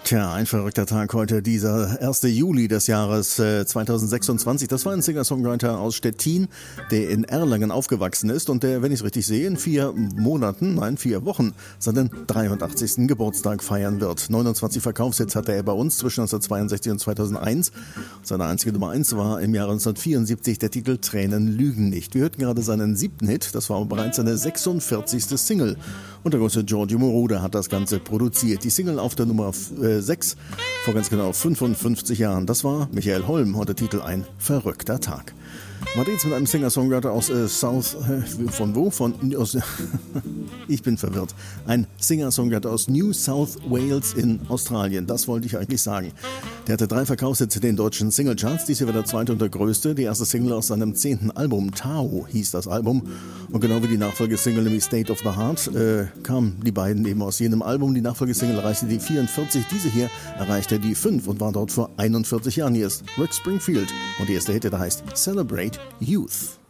Tja, ein verrückter Tag heute, dieser 1. Juli des Jahres 2026. Das war ein Singer-Songwriter aus Stettin, der in Erlangen aufgewachsen ist und der, wenn ich es richtig sehe, in 4 Wochen seinen 83. Geburtstag feiern wird. 29 Verkaufshits hatte er bei uns zwischen 1962 und 2001. Seine einzige Nummer 1 war im Jahre 1974 der Titel Tränen lügen nicht. Wir hörten gerade seinen 7. Hit, das war bereits seine 46. Single. Und der große Giorgio Moroder hat das Ganze produziert. Die Single auf der Nummer 6 vor ganz genau 55 Jahren. Das war Michael Holm und der Titel Ein verrückter Tag. Weiter geht's mit einem Singer-Songwriter aus ich bin verwirrt. Ein Singer-Songwriter aus New South Wales in Australien. Das wollte ich eigentlich sagen. Der hatte 3 Verkaufshits in den deutschen Singlecharts. Dies hier war der zweite und der größte. Die erste Single aus seinem 10. Album. Tao hieß das Album. Und genau wie die Nachfolgesingle, nämlich State of the Heart, kamen die beiden eben aus jenem Album. Die Nachfolgesingle erreichte die 44. Diese hier erreichte die 5 und war dort vor 41 Jahren. Hier ist Rick Springfield. Und die erste Hit, der heißt Celebrate Youth.